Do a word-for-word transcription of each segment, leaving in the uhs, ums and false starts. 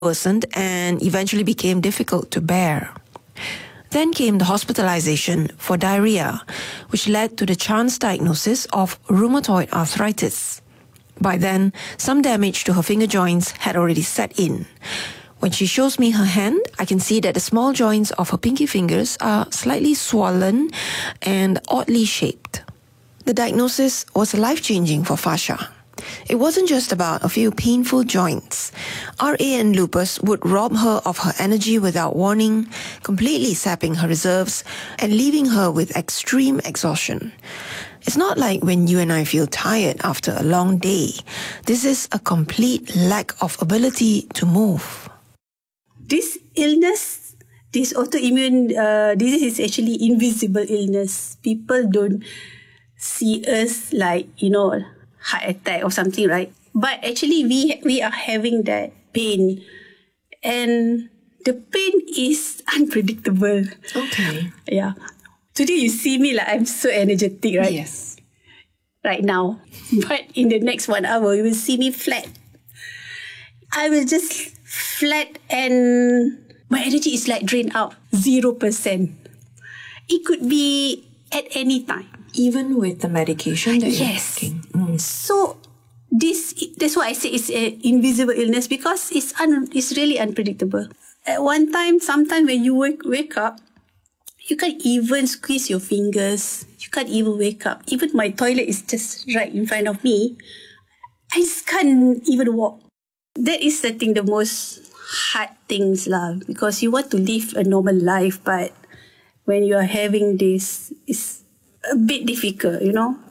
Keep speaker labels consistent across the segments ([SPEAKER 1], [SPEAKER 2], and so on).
[SPEAKER 1] worsened and eventually became difficult to bear. Then came the hospitalization for diarrhea, which led to the chance diagnosis of rheumatoid arthritis. By then, some damage to her finger joints had already set in. When she shows me her hand, I can see that the small joints of her pinky fingers are slightly swollen and oddly shaped. The diagnosis was life-changing for Fasha. It wasn't just about a few painful joints. R A and lupus would rob her of her energy without warning, completely sapping her reserves and leaving her with extreme exhaustion. It's not like when you and I feel tired after a long day. This is a complete lack of ability to move.
[SPEAKER 2] This illness, this autoimmune uh, disease is actually invisible illness. People don't see us like, you know, heart attack or something, right? But actually we we are having that pain. And the pain is unpredictable.
[SPEAKER 1] Okay.
[SPEAKER 2] Yeah. Today you see me like I'm so energetic, right?
[SPEAKER 1] Yes.
[SPEAKER 2] Right now. But in the next one hour, you will see me flat. I will just flat and my energy is like drained out. Zero percent. It could be at any time.
[SPEAKER 1] Even with the medication that you're
[SPEAKER 2] yes.
[SPEAKER 1] taking? Mm.
[SPEAKER 2] So this that's why I say it's an invisible illness, because it's un, it's really unpredictable. At one time, sometimes when you wake, wake up, you can't even squeeze your fingers. You can't even wake up. Even my toilet is just right in front of me. I just can't even walk. That is, I think, the most hard things lah, because you want to live a normal life, but when you are having this, it's a bit difficult, you know.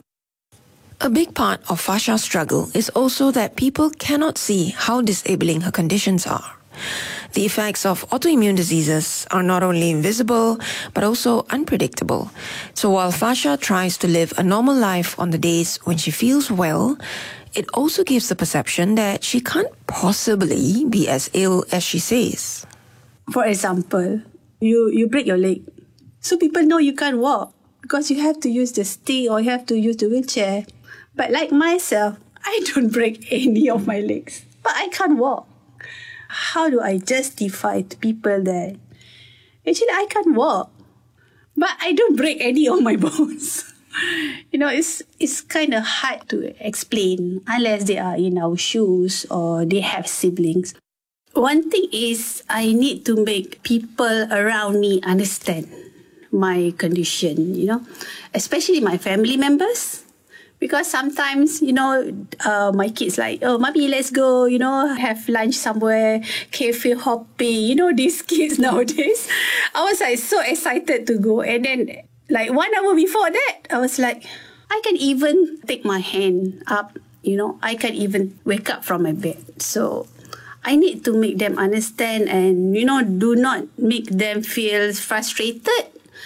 [SPEAKER 1] A big part of Fasha's struggle is also that people cannot see how disabling her conditions are. The effects of autoimmune diseases are not only invisible, but also unpredictable. So while Fasha tries to live a normal life on the days when she feels well, it also gives the perception that she can't possibly be as ill as she says.
[SPEAKER 2] For example, you, you break your leg. So people know you can't walk because you have to use the stick or you have to use the wheelchair. But like myself, I don't break any of my legs, but I can't walk. How do I justify to people that actually I can't walk, but I don't break any of my bones? You know, it's it's kind of hard to explain unless they are in our shoes or they have siblings. One thing is I need to make people around me understand my condition, you know, especially my family members. Because sometimes, you know, uh, my kids like, oh, mommy, let's go, you know, have lunch somewhere, cafe hopping, you know, these kids nowadays. I was like so excited to go. And then like one hour before that, I was like, I can even take my hand up, you know, I can even wake up from my bed. So I need to make them understand and, you know, do not make them feel frustrated.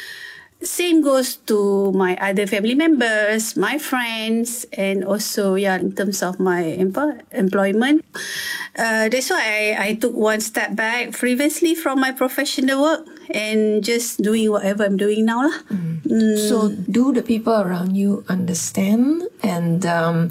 [SPEAKER 2] Same goes to my other family members, my friends, and also, yeah, in terms of my empo- employment. Uh, that's why I, I took one step back previously from my professional work and just doing whatever I'm doing now. Lah.
[SPEAKER 1] Mm. Mm. So do the people around you understand and um,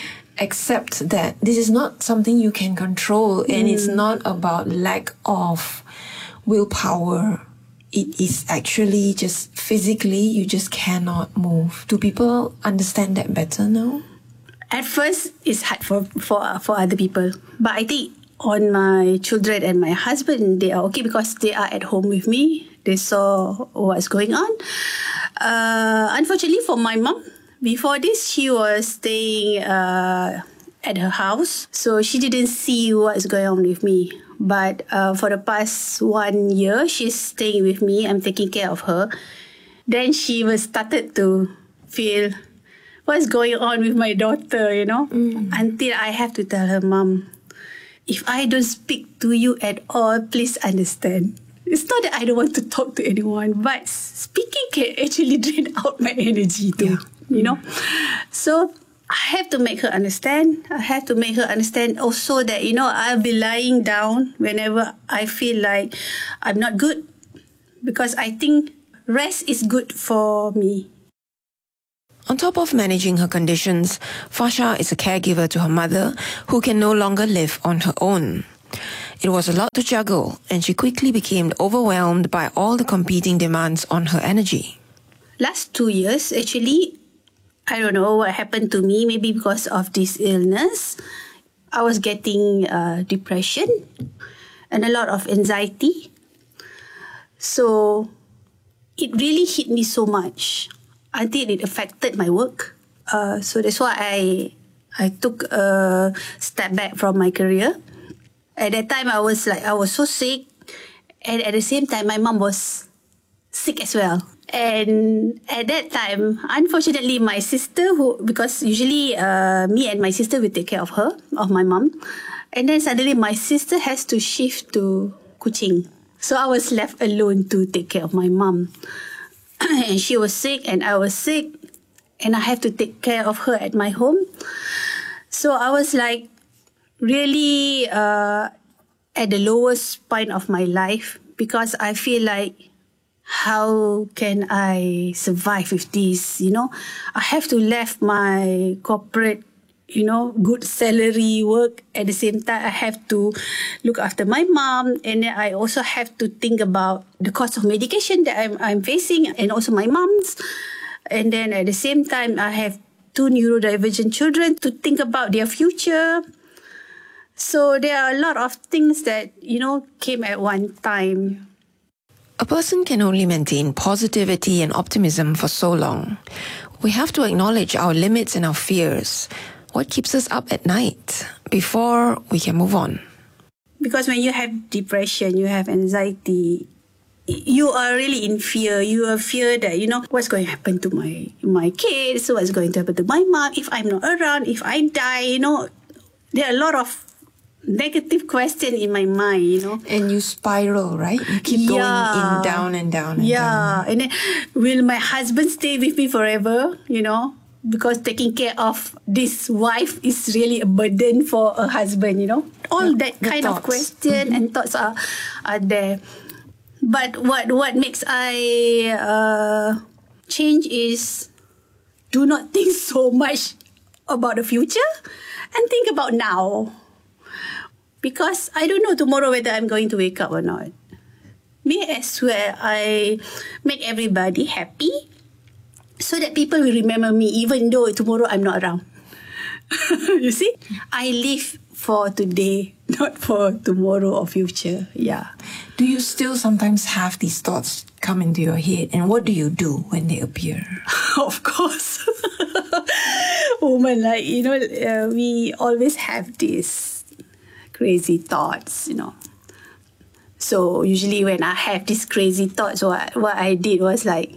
[SPEAKER 1] accept that this is not something you can control and mm. it's not about lack of willpower? It is actually just physically, you just cannot move. Do people understand that better now?
[SPEAKER 2] At first, it's hard for, for, for other people. But I think on my children and my husband, they are okay because they are at home with me. They saw what's going on. Uh, unfortunately for my mom, before this, she was staying uh, at her house. So she didn't see what's going on with me. But uh, for the past one year, she's staying with me. I'm taking care of her. Then she was started to feel what's going on with my daughter, you know. Mm. Until I have to tell her, Mom, if I don't speak to you at all, please understand. It's not that I don't want to talk to anyone, but speaking can actually drain out my energy too, yeah. you know. So I have to make her understand. I have to make her understand also that, you know, I'll be lying down whenever I feel like I'm not good. Because I think rest is good for me.
[SPEAKER 1] On top of managing her conditions, Fasha is a caregiver to her mother who can no longer live on her own. It was a lot to juggle, and she quickly became overwhelmed by all the competing demands on her energy.
[SPEAKER 2] Last two years, actually, I don't know what happened to me, maybe because of this illness. I was getting uh, depression and a lot of anxiety. So it really hit me so much until it affected my work. Uh, so that's why I I took a step back from my career. At that time, I was like, I was so sick. And at the same time, my mom was sick as well. And at that time, unfortunately, my sister, who because usually uh, me and my sister will take care of her, of my mom. And then suddenly my sister has to shift to Kuching. So I was left alone to take care of my mom. And she was sick and I was sick. And I have to take care of her at my home. So I was like really uh, at the lowest point of my life because I feel like, how can I survive with this? You know, I have to left my corporate, you know, good salary work. At the same time, I have to look after my mom. And then I also have to think about the cost of medication that I'm, I'm facing and also my mom's. And then at the same time, I have two neurodivergent children to think about their future. So there are a lot of things that, you know, came at one time.
[SPEAKER 1] A person can only maintain positivity and optimism for so long. We have to acknowledge our limits and our fears. What keeps us up at night before we can move on?
[SPEAKER 2] Because when you have depression, you have anxiety, you are really in fear. You are fear that, you know, what's going to happen to my, my kids? What's going to happen to my mom? If I'm not around, if I die, you know, there are a lot of negative question in my mind, you know.
[SPEAKER 1] And you spiral, right? You keep going
[SPEAKER 2] yeah.
[SPEAKER 1] in, down and down and
[SPEAKER 2] yeah.
[SPEAKER 1] down.
[SPEAKER 2] And then, will my husband stay with me forever, you know? Because taking care of this wife is really a burden for a husband, you know. All
[SPEAKER 1] the,
[SPEAKER 2] that
[SPEAKER 1] the
[SPEAKER 2] kind
[SPEAKER 1] thoughts.
[SPEAKER 2] of question mm-hmm. and thoughts are, are there. But what, what makes I uh, change is do not think so much about the future and think about now. Because I don't know tomorrow whether I'm going to wake up or not. May as well I make everybody happy so that people will remember me even though tomorrow I'm not around. You see? I live for today, not for tomorrow or future. Yeah.
[SPEAKER 1] Do you still sometimes have these thoughts come into your head? And what do you do when they appear?
[SPEAKER 2] Of course. Woman, like, you know, uh, we always have these crazy thoughts, you know. So usually when I have these crazy thoughts, what, what I did was like,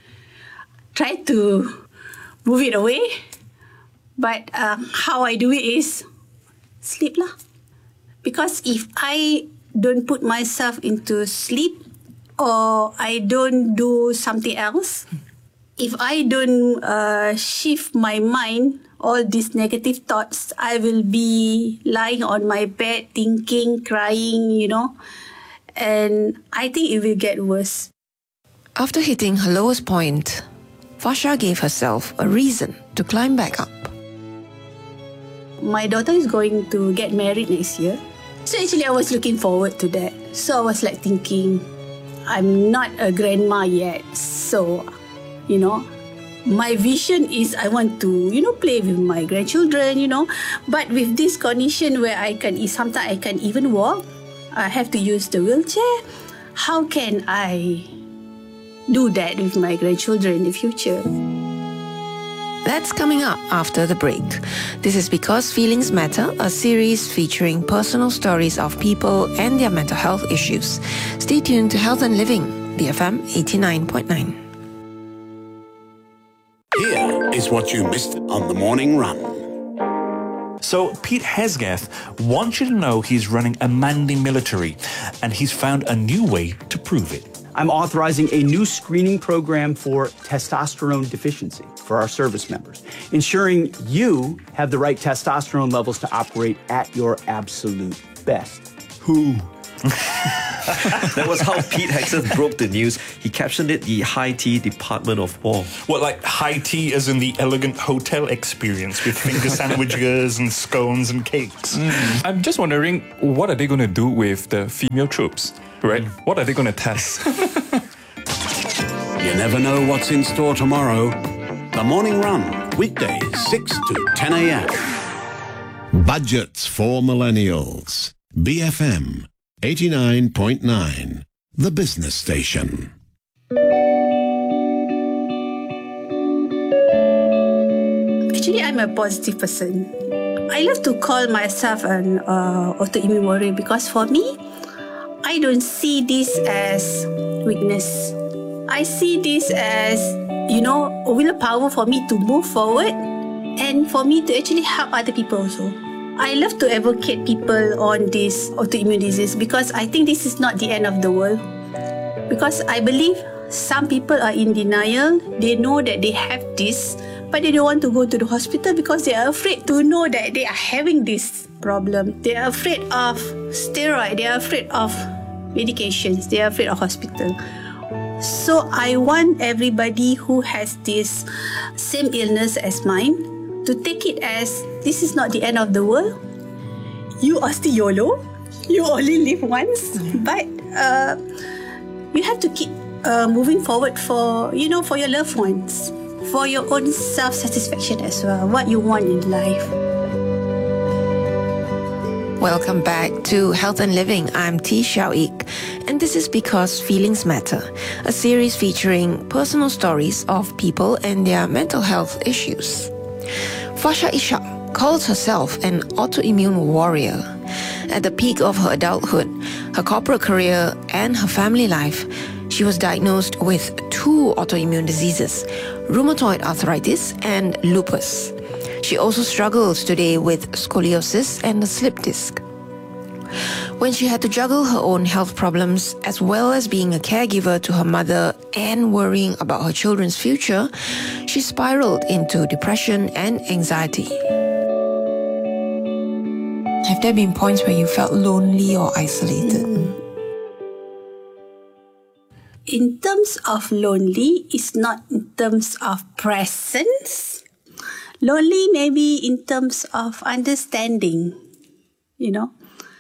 [SPEAKER 2] try to move it away. But uh, how I do it is sleep lah. Because if I don't put myself into sleep or I don't do something else, if I don't uh, shift my mind, all these negative thoughts, I will be lying on my bed, thinking, crying, you know. And I think it will get worse.
[SPEAKER 1] After hitting her lowest point, Fasha gave herself a reason to climb back up.
[SPEAKER 2] My daughter is going to get married next year. So actually I was looking forward to that. So I was like thinking, I'm not a grandma yet. So, you know, my vision is I want to, you know, play with my grandchildren, you know. But with this condition where I can, sometimes I can't even walk, I have to use the wheelchair. How can I do that with my grandchildren in the future?
[SPEAKER 1] That's coming up after the break. This is Because Feelings Matter, a series featuring personal stories of people and their mental health issues. Stay tuned to Health and Living, B F M eighty-nine point nine.
[SPEAKER 3] Here is what you missed on the morning run.
[SPEAKER 4] So Pete Hesketh wants you to know he's running a Mandy Military, and he's found a new way to prove it.
[SPEAKER 5] I'm authorizing a new screening program for testosterone deficiency for our service members, ensuring you have the right testosterone levels to operate at your absolute best. Who?
[SPEAKER 6] That was how Pete Hegseth broke the news. He captioned it the High Tea Department of War.
[SPEAKER 4] What, like high tea as in the elegant hotel experience with finger sandwiches and scones and cakes?
[SPEAKER 7] Mm. I'm just wondering, what are they going to do with the female troops, right? Mm. What are they going to test?
[SPEAKER 3] You never know what's in store tomorrow. The Morning Run, weekdays six to ten a.m.
[SPEAKER 8] Budgets for Millennials. B F M eighty-nine point nine, the business station.
[SPEAKER 2] Actually, I'm a positive person. I love to call myself an uh, autoimmune warrior because for me, I don't see this as weakness. I see this as, you know, willpower for me to move forward and for me to actually help other people also. I love to advocate people on this autoimmune disease because I think this is not the end of the world. Because I believe some people are in denial. They know that they have this, but they don't want to go to the hospital because they are afraid to know that they are having this problem. They are afraid of steroid. They are afraid of medications. They are afraid of hospital. So I want everybody who has this same illness as mine to take it as this is not the end of the world. You are still YOLO. You only live once. But uh, you have to keep uh, moving forward for, you know, for your loved ones, for your own self-satisfaction as well, what you want in life.
[SPEAKER 1] Welcome back to Health and Living. I'm T. Xiao Ik, and this is Because Feelings Matter, a series featuring personal stories of people and their mental health issues. Fasha Ishak calls herself an autoimmune warrior. At the peak of her adulthood, her corporate career, and her family life, she was diagnosed with two autoimmune diseases, rheumatoid arthritis and lupus. She also struggles today with scoliosis and a slip disc. When she had to juggle her own health problems as well as being a caregiver to her mother and worrying about her children's future, she spiraled into depression and anxiety. Have there been points where you felt lonely or isolated?
[SPEAKER 2] Mm. In terms of lonely, it's not in terms of presence. Lonely maybe in terms of understanding, you know.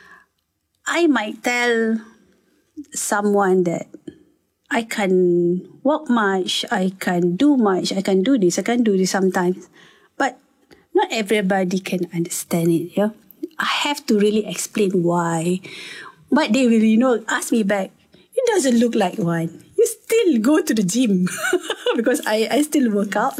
[SPEAKER 2] I might tell someone that I can walk much, I can do much, I can do this, I can do this sometimes. But not everybody can understand it, yeah. I have to really explain why. But they will, you know, ask me back, it doesn't look like one. You still go to the gym because I, I still work out.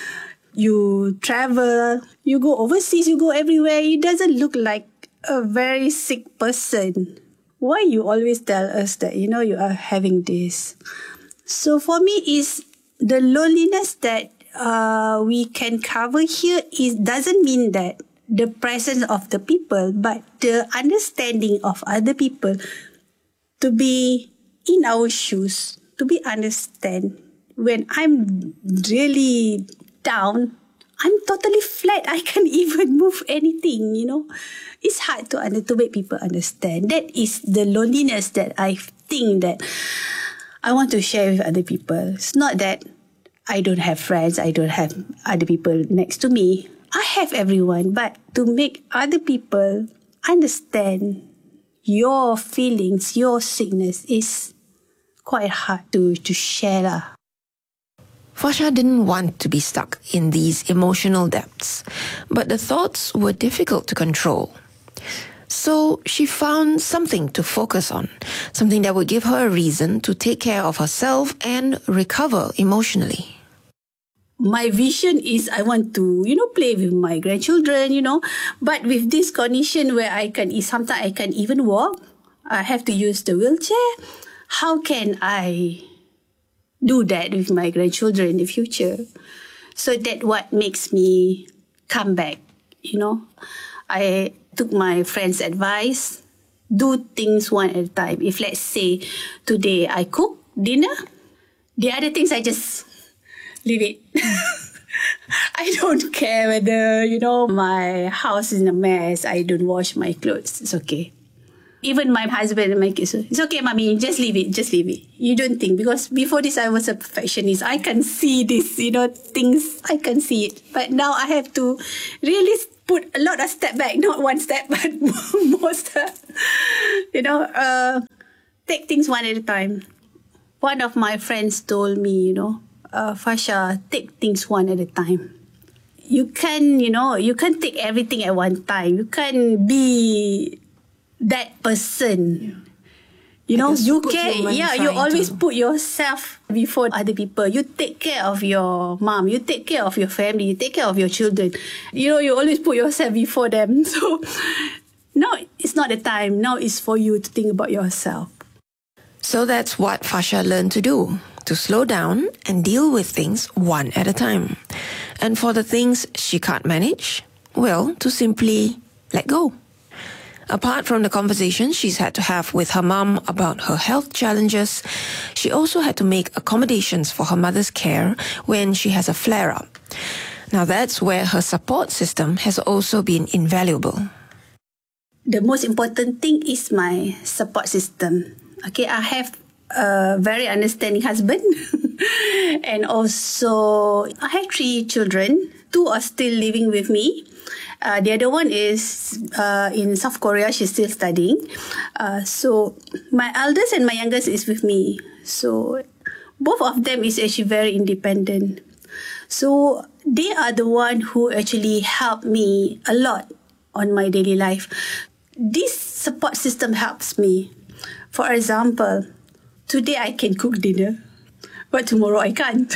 [SPEAKER 2] You travel, you go overseas, you go everywhere. It doesn't look like a very sick person. Why you always tell us that, you know, you are having this? So for me, is the loneliness that uh, we can cover here is doesn't mean that the presence of the people, but the understanding of other people to be in our shoes, to be understand when I'm really down, I'm totally flat. I can't even move anything, you know. It's hard to, under, to make people understand. That is the loneliness that I think that I want to share with other people. It's not that I don't have friends, I don't have other people next to me. I have everyone, but to make other people understand your feelings, your sickness is quite hard to, to share lah.
[SPEAKER 1] Fasha didn't want to be stuck in these emotional depths, but the thoughts were difficult to control. So she found something to focus on, something that would give her a reason to take care of herself and recover emotionally.
[SPEAKER 2] My vision is I want to, you know, play with my grandchildren, you know, but with this condition where I can, sometimes I can even walk, I have to use the wheelchair. How can I do that with my grandchildren in the future? So that what makes me come back, you know. I took my friend's advice, do things one at a time. If let's say today I cook dinner, the other things I just leave it. I don't care whether, you know, my house is in a mess, I don't wash my clothes, it's okay. Even my husband and my kids, it's okay, mommy, just leave it, just leave it. You don't think, because before this I was a perfectionist. I can see this, you know, things, I can see it. But now I have to really put a lot of step back, not one step, but more step. You know, uh, take things one at a time. One of my friends told me, you know, uh, Fasha, take things one at a time. You can, you know, you can't take everything at one time. You can't be that person. Yeah. You know, you can, yeah, you always put yourself before other people. You take care of your mom, you take care of your family, you take care of your children. You know, you always put yourself before them. So, no, it's not the time. Now it's for you to think about yourself.
[SPEAKER 1] So that's what Fasha learned to do, to slow down and deal with things one at a time. And for the things she can't manage, well, to simply let go. Apart from the conversations she's had to have with her mum about her health challenges, she also had to make accommodations for her mother's care when she has a flare-up. Now that's where her support system has also been invaluable.
[SPEAKER 2] The most important thing is my support system. Okay, I have a very understanding husband and also I have three children. Two are still living with me. Uh, the other one is uh, in South Korea. She's still studying. Uh, so my eldest and my youngest is with me. So both of them is actually very independent. So they are the one who actually help me a lot on my daily life. This support system helps me. For example, today I can cook dinner, but tomorrow I can't.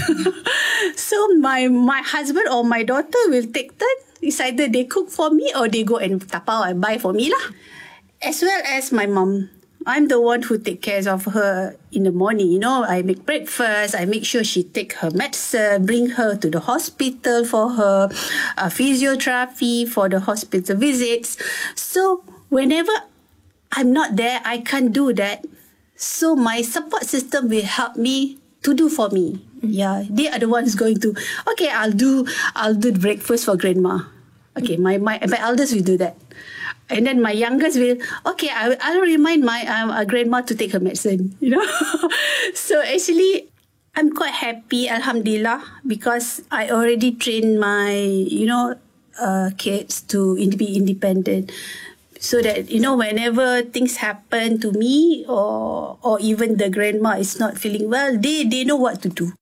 [SPEAKER 2] So my my husband or my daughter will take turn. It's either they cook for me or they go and tapao and buy for me lah. As well as my mom. I'm the one who take care of her in the morning. You know, I make breakfast. I make sure she take her medicine, bring her to the hospital for her uh, physiotherapy, for the hospital visits. So whenever I'm not there, I can't do that. So my support system will help me to do for me. Yeah, they are the ones going to, okay, I'll do I'll do breakfast for grandma. Okay, my, my, my eldest will do that. And then my youngest will, okay, I, I'll remind my um, uh, grandma to take her medicine, you know. So actually, I'm quite happy, alhamdulillah, because I already trained my, you know, uh, kids to in, be independent. So that, you know, whenever things happen to me or or even the grandma is not feeling well, they, they know what to do.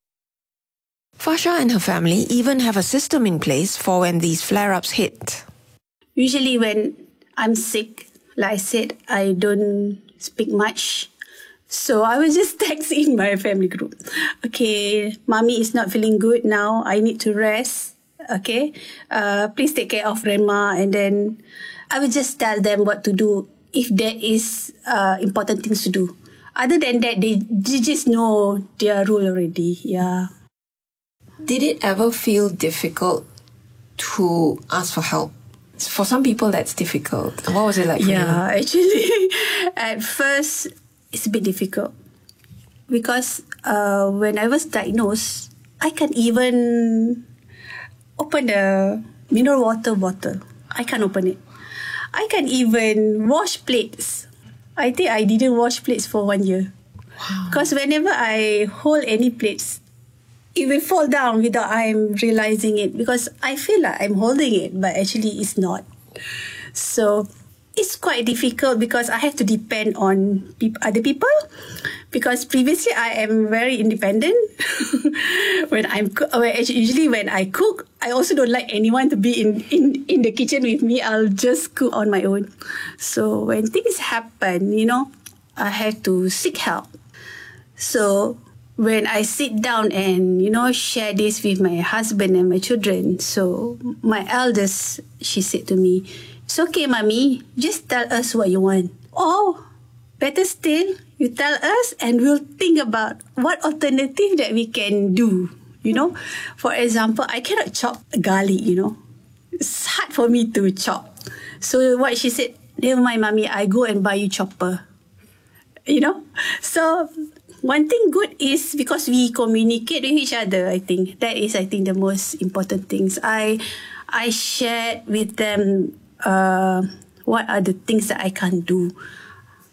[SPEAKER 1] Fasha and her family even have a system in place for when these flare-ups hit.
[SPEAKER 2] Usually when I'm sick, like I said, I don't speak much. So I will just text in my family group. Okay, mommy is not feeling good now. I need to rest. Okay, uh, please take care of grandma. And then I will just tell them what to do if there is uh, important things to do. Other than that, they, they just know their rule already. Yeah.
[SPEAKER 1] Did it ever feel difficult to ask for help? For some people, that's difficult. What was it like for
[SPEAKER 2] yeah,
[SPEAKER 1] you?
[SPEAKER 2] actually, at first, it's a bit difficult. Because uh, when I was diagnosed, I can't even open the mineral water bottle. I can't open it. I can't even wash plates. I think I didn't wash plates for one year. Wow. Because whenever I hold any plates, it will fall down without I'm realizing it, because I feel like I'm holding it, but actually it's not. So it's quite difficult because I have to depend on pe- other people. Because previously I am very independent. when I'm co- when, usually when I cook, I also don't like anyone to be in, in, in the kitchen with me. I'll just cook on my own. So when things happen, you know, I have to seek help. So when I sit down and, you know, share this with my husband and my children, so my eldest, she said to me, it's okay, mommy, just tell us what you want. Oh, better still, you tell us and we'll think about what alternative that we can do, you know. For example, I cannot chop garlic, you know. It's hard for me to chop. So what she said, never mind, mommy, I go and buy you chopper. You know, so one thing good is because we communicate with each other. I think that is, I think, the most important things. I, I shared with them uh, what are the things that I can't do.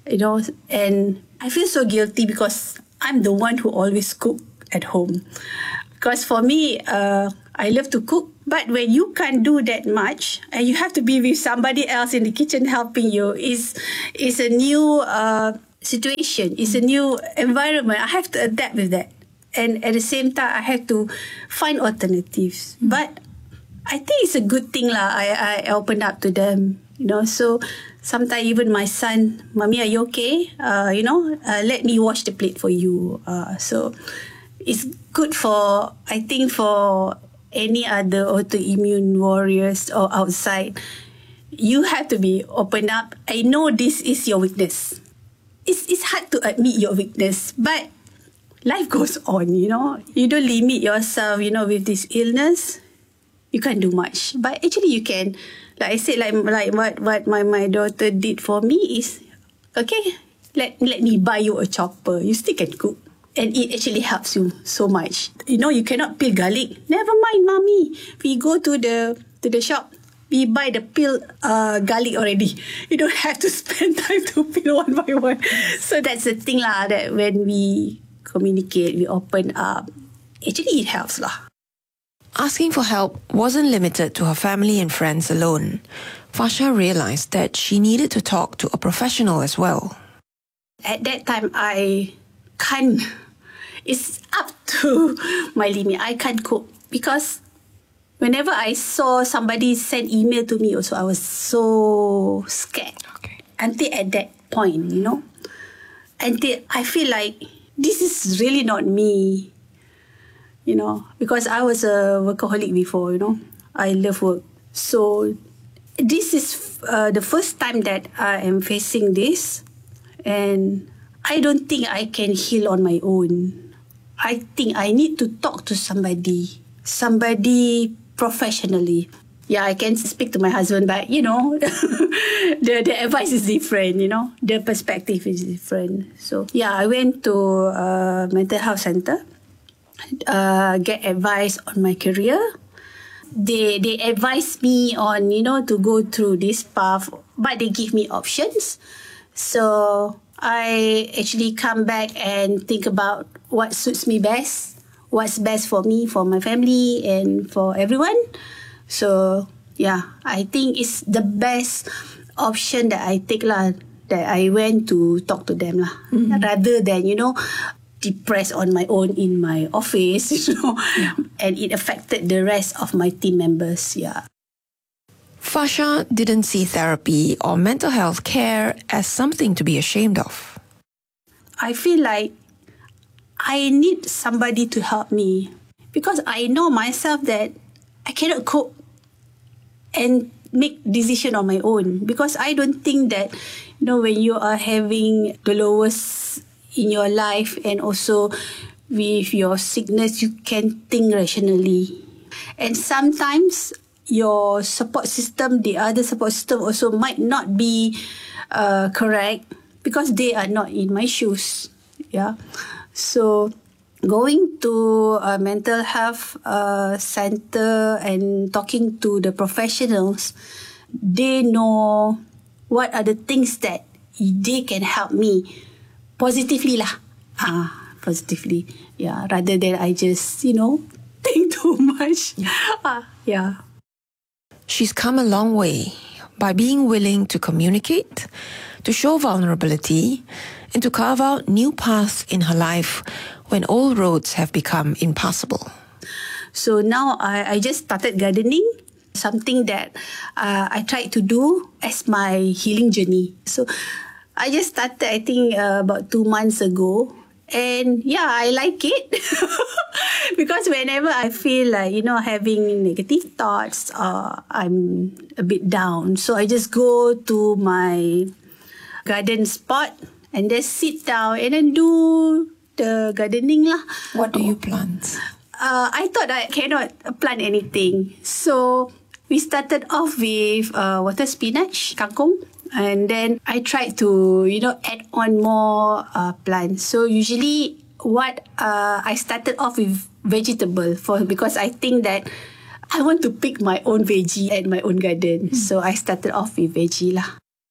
[SPEAKER 2] you know, and I feel so guilty because I'm the one who always cook at home. Because for me, uh, I love to cook, but when you can't do that much and you have to be with somebody else in the kitchen helping you, is is a new uh, situation. It's a new environment. I have to adapt with that, and at the same time, I have to find alternatives. Mm. But I think it's a good thing lah. I I opened up to them, you know. So sometimes even my son, "Mommy, are you okay? Uh, you know, uh, let me wash the plate for you." Uh, so. It's good for, I think, for any other autoimmune warriors or outside. You have to be open up. I know this is your weakness. It's it's hard to admit your weakness, but life goes on, you know. You don't limit yourself, you know, with this illness. You can't do much. But actually you can. Like I said, like, like what, what my, my daughter did for me is, okay, let, let me buy you a chopper. You still can cook. And it actually helps you so much. You know, you cannot peel garlic. Never mind, mommy. We go to the to the shop. We buy the peel uh, garlic already. You don't have to spend time to peel one by one. So that's the thing lah. That when we communicate, we open up. Actually, it helps lah.
[SPEAKER 1] Asking for help wasn't limited to her family and friends alone. Fasha realized that she needed to talk to a professional as well.
[SPEAKER 2] At that time, I can't. It's up to my limit. I can't cope because whenever I saw somebody send email to me also, I was so scared. Okay. Until at that point, you know. Until I feel like this is really not me. You know, because I was a workaholic before, you know. I love work. So this is uh, the first time that I am facing this. And I don't think I can heal on my own. I think I need to talk to somebody, somebody professionally. Yeah, I can speak to my husband, but you know, the the advice is different. You know, the perspective is different. So yeah, I went to a mental health center, uh, get advice on my career. They they advise me on, you know, to go through this path, but they give me options. So I actually come back and think about what suits me best, what's best for me, for my family, and for everyone. So, yeah, I think it's the best option that I take lah, that I went to talk to them lah. Mm-hmm. Rather than, you know, depressed on my own in my office, you know, yeah. And it affected the rest of my team members, yeah.
[SPEAKER 1] Fasha didn't see therapy or mental health care as something to be ashamed of.
[SPEAKER 2] I feel like I need somebody to help me because I know myself that I cannot cope and make decision on my own, because I don't think that, you know, when you are having the lowest in your life and also with your sickness, you can think rationally. And sometimes your support system, the other support system also might not be uh, correct because they are not in my shoes. Yeah. So going to a mental health uh, center and talking to the professionals, they know what are the things that they can help me positively lah. Ah, positively. Yeah. Rather than I just, you know, think too much. Yeah. Ah, yeah.
[SPEAKER 1] She's come a long way by being willing to communicate, to show vulnerability, and to carve out new paths in her life when all roads have become impassable.
[SPEAKER 2] So now I, I just started gardening, something that uh, I tried to do as my healing journey. So I just started, I think, uh, about two months ago. And yeah, I like it because whenever I feel like, you know, having negative thoughts, uh, I'm a bit down. So I just go to my garden spot and just sit down and then do the gardening lah.
[SPEAKER 1] What do you plant?
[SPEAKER 2] Uh, I thought I cannot plant anything. So we started off with uh, water spinach, kangkong. And then I tried to, you know, add on more uh, plants. So usually what uh, I started off with vegetable for because I think that I want to pick my own veggie at my own garden. Mm. So I started off with veggie lah.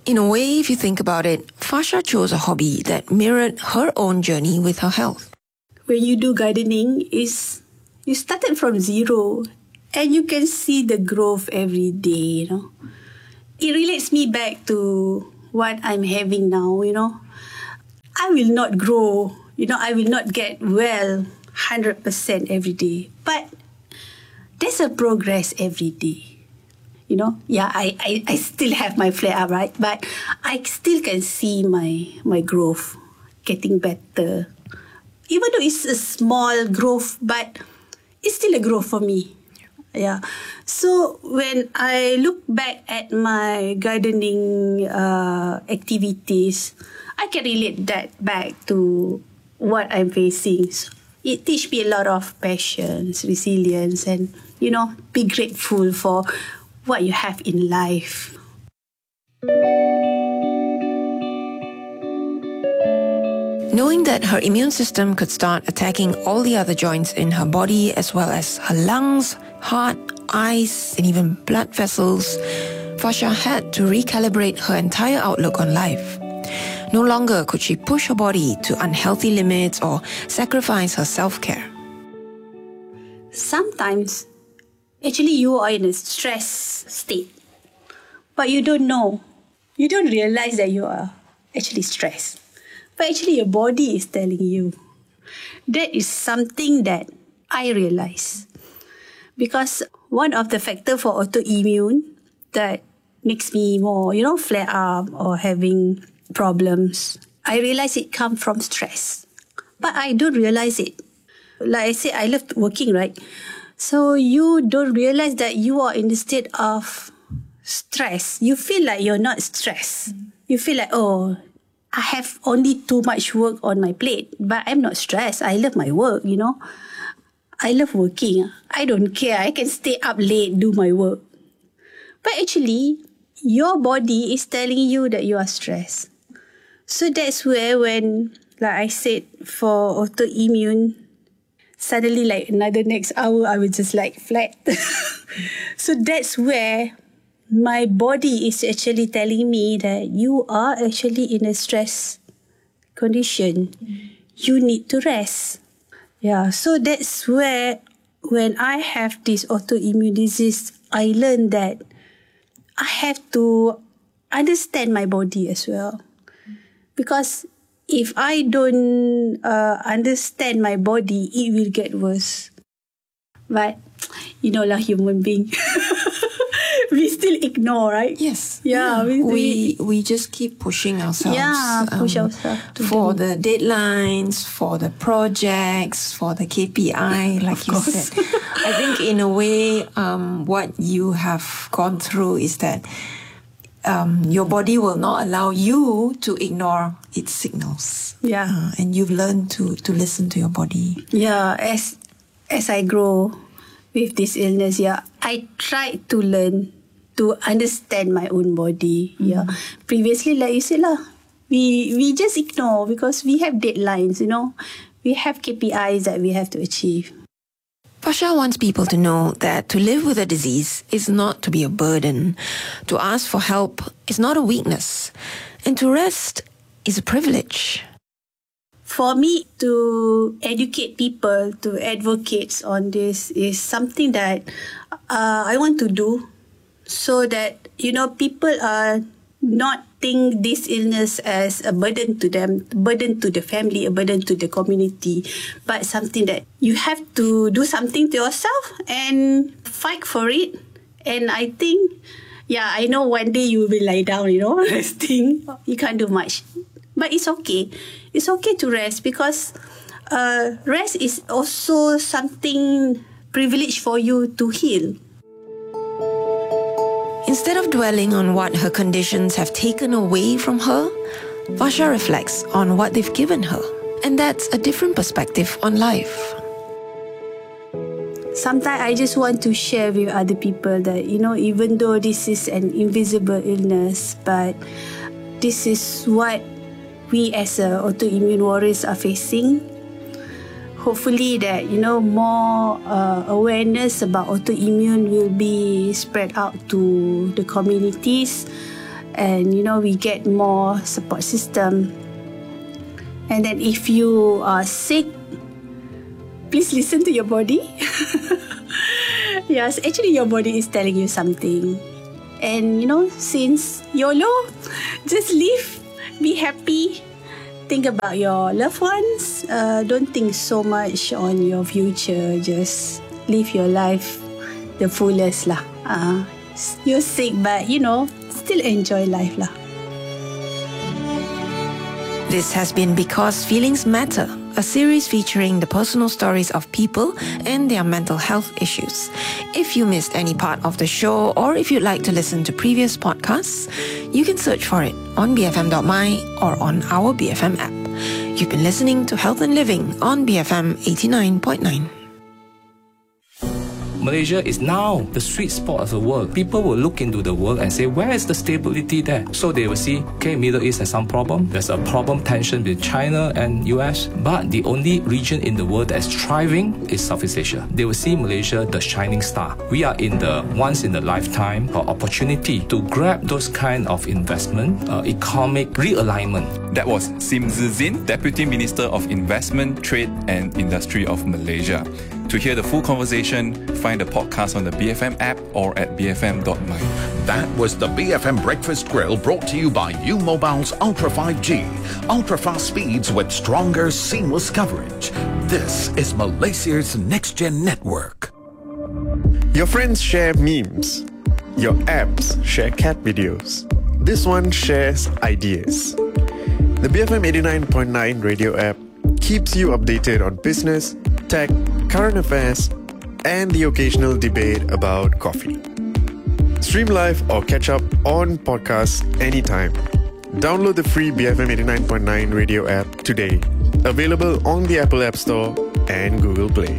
[SPEAKER 1] In a way, if you think about it, Fasha chose a hobby that mirrored her own journey with her health.
[SPEAKER 2] When you do gardening, is you started from zero and you can see the growth every day, you know. It relates me back to what I'm having now, you know. I will not grow, you know, I will not get well one hundred percent every day. But there's a progress every day. You know, yeah, I, I, I still have my flare up, right? But I still can see my my growth getting better. Even though it's a small growth, but it's still a growth for me. Yeah. So when I look back at my gardening uh, activities, I can relate that back to what I'm facing. So it teach me a lot of patience, resilience, and, you know, be grateful for what you have in life.
[SPEAKER 1] Knowing that her immune system could start attacking all the other joints in her body, as well as her lungs, heart, eyes, and even blood vessels, Fasha had to recalibrate her entire outlook on life. No longer could she push her body to unhealthy limits or sacrifice her self-care.
[SPEAKER 2] Sometimes, actually, you are in a stress state, but you don't know. You don't realize that you are actually stressed. But actually, your body is telling you. That is something that I realize. Because one of the factors for autoimmune that makes me more, you know, flare up or having problems, I realize it comes from stress. But I don't realize it. Like I said, I love working, right? So you don't realize that you are in the state of stress. You feel like you're not stressed. Mm. You feel like, oh, I have only too much work on my plate, but I'm not stressed. I love my work, you know. I love working. I don't care. I can stay up late, do my work. But actually, your body is telling you that you are stressed. So that's where when, like I said, for autoimmune, suddenly like another next hour, I was just like flat. So that's where my body is actually telling me that you are actually in a stress condition. Mm. You need to rest. Yeah, so that's where when I have this autoimmune disease, I learned that I have to understand my body as well. Because if I don't uh, understand my body, it will get worse. But, you know lah, human being. We still ignore, right?
[SPEAKER 1] Yes.
[SPEAKER 2] Yeah.
[SPEAKER 1] yeah.
[SPEAKER 2] We,
[SPEAKER 1] we we just keep pushing ourselves.
[SPEAKER 2] Yeah, push
[SPEAKER 1] um,
[SPEAKER 2] ourselves.
[SPEAKER 1] For
[SPEAKER 2] do.
[SPEAKER 1] the deadlines, for the projects, for the K P I, like
[SPEAKER 2] of
[SPEAKER 1] you
[SPEAKER 2] course.
[SPEAKER 1] said. I think in a way, um, what you have gone through is that um, your body will not allow you to ignore its signals.
[SPEAKER 2] Yeah.
[SPEAKER 1] Uh, and you've learned to, to listen to your body.
[SPEAKER 2] Yeah, as as I grow with this illness, yeah, I tried to learn to understand my own body. Mm-hmm. Yeah. Previously, like you said lah, we we just ignore because we have deadlines, you know. We have K P Is that we have to achieve.
[SPEAKER 1] Fasha wants people to know that to live with a disease is not to be a burden. To ask for help is not a weakness. And to rest is a privilege.
[SPEAKER 2] For me, to educate people, to advocate on this is something that uh, I want to do so that, you know, people are not think this illness as a burden to them, burden to the family, a burden to the community, but something that you have to do something to yourself and fight for it. And I think, yeah, I know one day you will lie down, you know, resting. You can't do much. But it's okay. It's okay to rest because uh, rest is also something privilege for you to heal.
[SPEAKER 1] Instead of dwelling on what her conditions have taken away from her, Fasha reflects on what they've given her. And that's a different perspective on life.
[SPEAKER 2] Sometimes I just want to share with other people that, you know, even though this is an invisible illness, but this is what we as uh, autoimmune warriors are facing. Hopefully that, you know, more uh, awareness about autoimmune will be spread out to the communities and, you know, we get more support system. And then if you are sick, please listen to your body. Yes, actually your body is telling you something. And, you know, since YOLO, just live, be happy, think about your loved ones. Uh, don't think so much on your future. Just live your life the fullest lah. Uh, you're sick, but, you know, still enjoy life lah.
[SPEAKER 1] This has been Because Feelings Matter, a series featuring the personal stories of people and their mental health issues. If you missed any part of the show, or if you'd like to listen to previous podcasts, you can search for it on b f m dot m y or on our B F M app. You've been listening to Health and Living on B F M eighty-nine point nine.
[SPEAKER 9] Malaysia is now the sweet spot of the world. People will look into the world and say, where is the stability there? So they will see, okay, Middle East has some problem. There's a problem tension with China and U S. But the only region in the world that's thriving is Southeast Asia. They will see Malaysia, the shining star. We are in the once in a lifetime opportunity to grab those kind of investment, uh, economic realignment.
[SPEAKER 7] That was Sim Zizin, Deputy Minister of Investment, Trade and Industry of Malaysia. To hear the full conversation, find the podcast on the B F M app or at b f m dot m y.
[SPEAKER 3] That was the B F M Breakfast Grill, brought to you by U Mobile's Ultra five G. Ultra fast speeds with stronger, seamless coverage. This is Malaysia's next-gen network.
[SPEAKER 10] Your friends share memes. Your apps share cat videos. This one shares ideas. The B F M eighty-nine point nine radio app keeps you updated on business, tech, current affairs, and the occasional debate about coffee. Stream live or catch up on podcasts anytime. Download the free B F M eighty-nine point nine radio app today. Available on the Apple App Store and Google Play.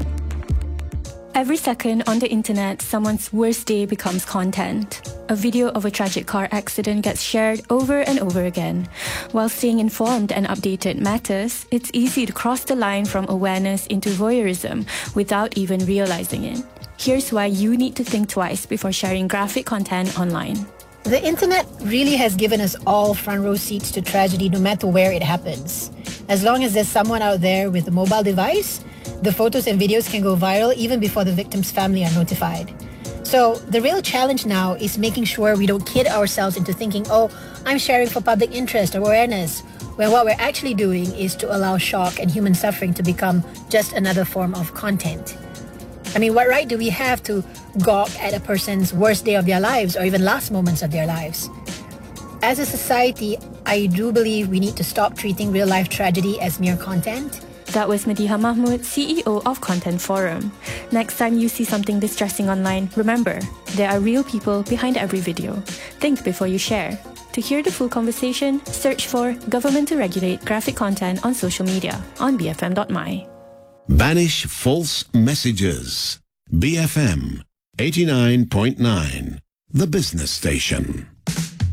[SPEAKER 11] Every second on the internet, someone's worst day becomes content. A video of a tragic car accident gets shared over and over again. While staying informed and updated matters, it's easy to cross the line from awareness into voyeurism without even realizing it. Here's why you need to think twice before sharing graphic content online.
[SPEAKER 12] The internet really has given us all front row seats to tragedy no matter where it happens. As long as there's someone out there with a mobile device, the photos and videos can go viral even before the victim's family are notified. So the real challenge now is making sure we don't kid ourselves into thinking, oh, I'm sharing for public interest or awareness, when what we're actually doing is to allow shock and human suffering to become just another form of content. I mean, what right do we have to gawk at a person's worst day of their lives or even last moments of their lives? As a society, I do believe we need to stop treating real-life tragedy as mere content.
[SPEAKER 11] That was Madiha Mahmood, C E O of Content Forum. Next time you see something distressing online, remember, there are real people behind every video. Think before you share. To hear the full conversation, search for Government to Regulate Graphic Content on social media on b f m dot m y.
[SPEAKER 8] Banish false messages. B F M eighty-nine point nine, the business station.